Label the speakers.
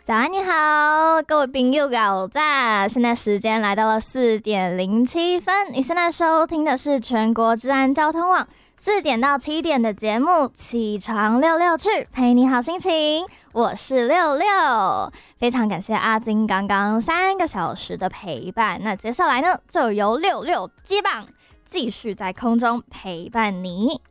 Speaker 1: 早安，你好，各位朋友早安！现在时间来到了4:07，你现在收听的是全国治安交通网4点到7点的节目《起床六六去》，陪你好心情。我是六六，非常感谢阿金刚刚3个小时的陪伴。那接下来呢，就由六六接棒，继续在空中陪伴你。